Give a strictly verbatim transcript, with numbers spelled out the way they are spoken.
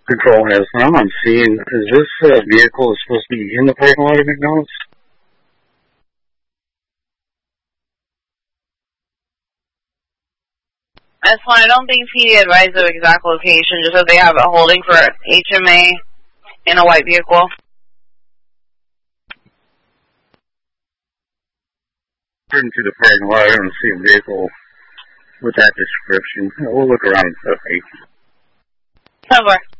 Control has now I'm seeing, is this uh, vehicle is supposed to be in the parking lot of McDonald's? That's fine. I don't think P D advised the exact location, just that they have a holding for H M A in a white vehicle. Turn to the parking lot, I don't see a vehicle with that description. We'll look around. Okay. Over.